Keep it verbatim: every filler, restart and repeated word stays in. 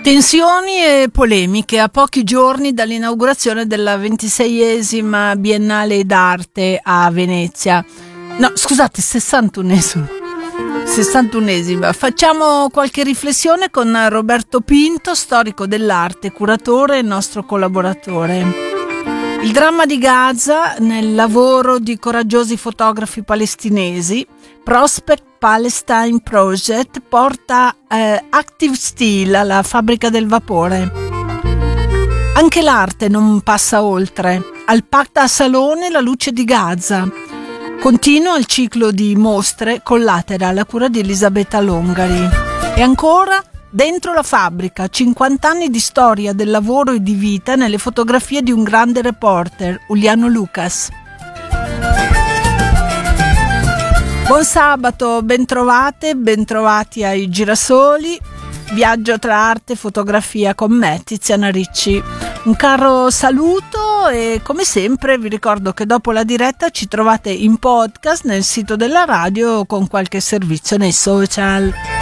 Tensioni e polemiche a pochi giorni dall'inaugurazione della ventiseiesima Biennale d'Arte a Venezia. No, scusate, sessantunesima. sessantunesima. Facciamo qualche riflessione con Roberto Pinto, storico dell'arte, curatore e nostro collaboratore. Il dramma di Gaza nel lavoro di coraggiosi fotografi palestinesi, Prospect Palestine Project, porta eh, Active Steel alla fabbrica del vapore. Anche l'arte non passa oltre. Al Pacta Salone la luce di Gaza. Continua il ciclo di mostre Collateral a cura di Elisabetta Longari. E ancora Dentro la fabbrica, cinquanta anni di storia del lavoro e di vita nelle fotografie di un grande reporter, Uliano Lucas. Buon sabato, bentrovate, bentrovati ai Girasoli. Viaggio tra arte e fotografia con me, Tiziana Ricci. Un caro saluto e come sempre vi ricordo che dopo la diretta ci trovate in podcast nel sito della radio o con qualche servizio nei social.